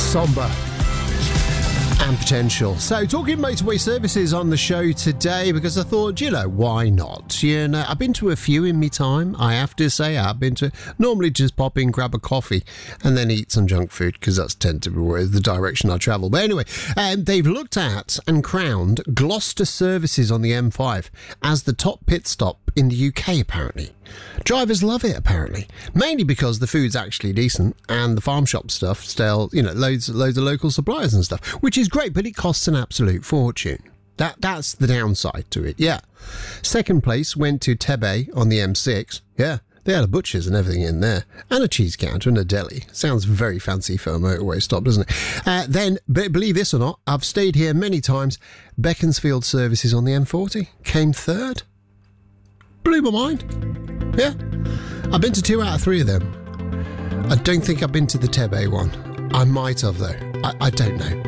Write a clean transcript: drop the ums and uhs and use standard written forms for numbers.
Somber and Potential. So, talking motorway services on the show today because I thought, why not? I've been to a few in me time. I have to say, I've been to normally just pop in, grab a coffee, and then eat some junk food because that's tend to be the direction I travel. But anyway, they've looked at and crowned Gloucester Services on the M5 as the top pit stop in the UK, apparently. Drivers love it, apparently. Mainly because the food's actually decent and the farm shop stuff still, loads of local suppliers and stuff, which is great, but it costs an absolute fortune. That's the downside to it, yeah. Second place went to Tebe on the M6. Yeah, they had a butcher's and everything in there, and a cheese counter and a deli. Sounds very fancy for a motorway stop, doesn't it? Then, believe this or not, I've stayed here many times. Beaconsfield Services on the M40 came third. Blew my mind. Yeah. I've been to 2 out of 3 of them. I don't think I've been to the Tebe one. I might have, though. I don't know.